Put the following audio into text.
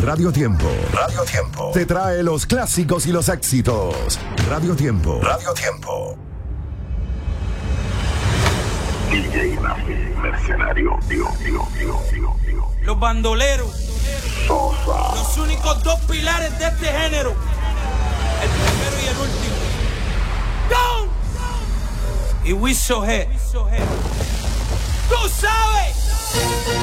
Radio Tiempo. Radio Tiempo. Te trae los clásicos y los éxitos. Radio Tiempo. Radio Tiempo. DJ Nafi, mercenario, digo. Los bandoleros. Sosa. Los únicos dos pilares de este género. El primero y el último. ¡Gone! Y Wiso G. ¡Tú sabes!